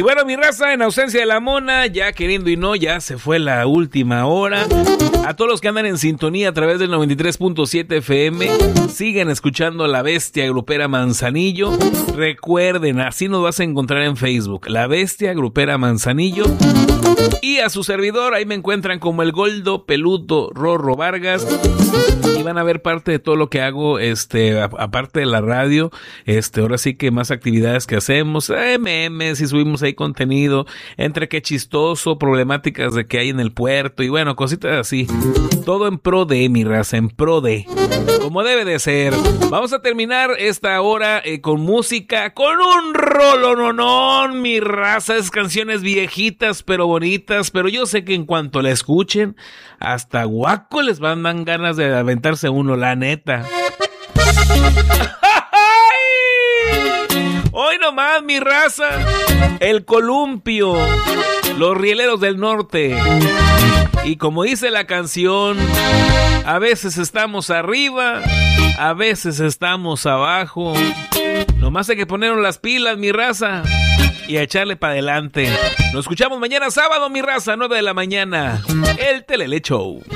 bueno, mi raza, en ausencia de la mona, ya queriendo y no, ya se fue la última hora. A todos los que andan en sintonía a través del 93.7 FM, sigan escuchando La Bestia Grupera Manzanillo. Recuerden, así nos vas a encontrar en Facebook, La Bestia Grupera Manzanillo. Y a su servidor, ahí me encuentran como el Goldo Peludo Rorro Vargas. Y van a ver parte de todo lo que hago, aparte de la radio, ahora sí que más actividades que hacemos, memes y subimos ahí contenido, entre que chistoso, problemáticas de que hay en el puerto y bueno, cositas así. Todo en pro de, mi raza, en pro de, como debe de ser. Vamos a terminar esta hora con música, con un rolononón, mi raza, es canciones viejitas pero bonitas, pero yo sé que en cuanto la escuchen, hasta guaco les van a dar ganas de aventarse uno, la neta. Hoy nomás, mi raza, el columpio, los rieleros del norte. Y como dice la canción, a veces estamos arriba, a veces estamos abajo. Nomás hay que ponernos las pilas, mi raza, y a echarle para adelante. Nos escuchamos mañana sábado, mi raza, 9 de la mañana. El Telele Show.